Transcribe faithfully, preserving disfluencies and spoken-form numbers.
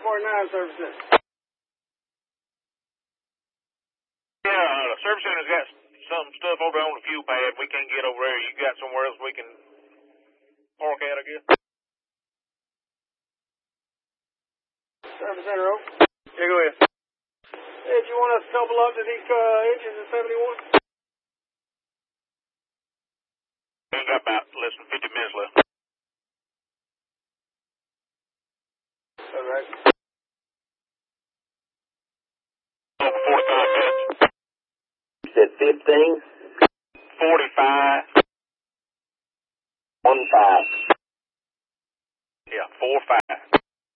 forty-nine service center. Yeah, uh, the service center's got some stuff over on the fuel pad. We can't get over there. You got somewhere else we can park at, I guess? Service center open. Yeah, go ahead. Hey, do you want us to couple up to these uh, engines in seventy-one? We ain't got about less than fifty minutes left. All right. Over forty-five minutes. You said fifteen? forty-five. One five. Yeah, four five.